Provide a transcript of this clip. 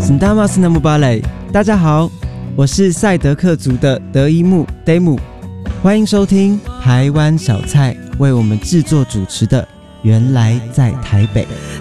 Selamat Namubalay， 大家好，我是赛德克族的德伊木 Demu， 欢迎收听台湾小菜为我们制作主持的《原来在台北》。